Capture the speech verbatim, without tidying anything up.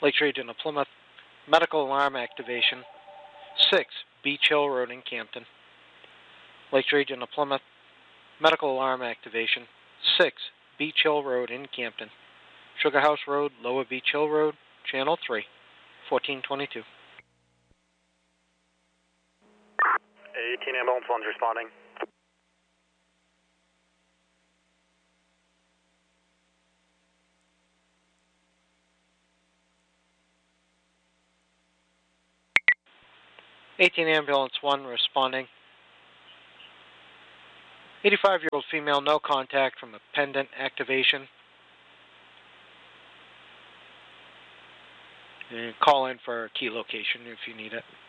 Lakes Region of Plymouth, medical alarm activation, six, Beach Hill Road in Campton. Lakes Region of Plymouth, medical alarm activation, six, Beach Hill Road in Campton. Sugar House Road, Lower Beach Hill Road, Channel three, fourteen twenty-two. eighteen ambulance one's responding. eighteen ambulance one responding. eighty-five-year-old female, no contact from a pendant activation. And call in for key location if you need it.